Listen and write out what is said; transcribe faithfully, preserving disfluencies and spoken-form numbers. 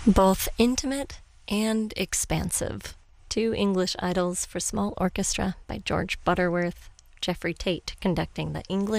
Both intimate and expansive. Two English Idols for Small Orchestra by George Butterworth, Jeffrey Tate conducting the English